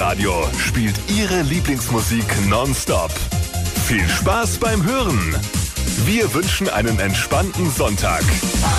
Live-Radio spielt Ihre Lieblingsmusik nonstop. Viel Spaß beim Hören. Wir wünschen einen entspannten Sonntag.